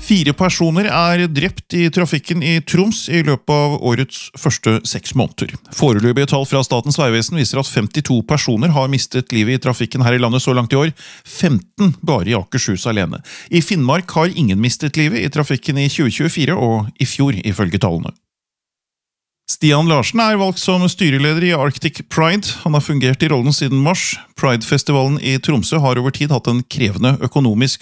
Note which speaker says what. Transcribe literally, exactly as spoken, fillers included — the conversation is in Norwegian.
Speaker 1: Fire personer er drept i trafikken i Troms i løpet av årets første seks måneder. Foreløpige tall fra Statens vegvesen viser at femtito personer har mistet livet i trafikken her i landet så langt i år, femten bare i Akershus alene. I Finnmark har ingen mistet livet i trafikken i tjue tjuefire og i fjor ifølge tallene. Stian Larsen er valgt som styreleder i Arctic Pride. Han har fungert i rollen siden mars. Pride-festivalen i Tromsø har over tid hatt en krevende økonomisk